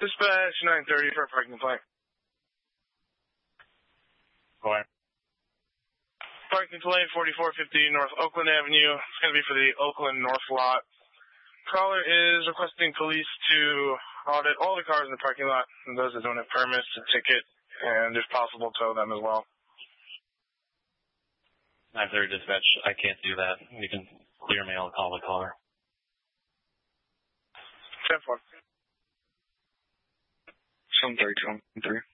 Dispatch 930 for a parking complaint. Go ahead. Parking complaint 4450 North Oakland Avenue. It's going to be for the Oakland North lot. Caller is requesting police to audit all the cars in the parking lot, and those that don't have permits to ticket, and if possible, tow them as well. 930 dispatch, I can't do that. You can clear me, I'll call the caller. 10-4. 732 3.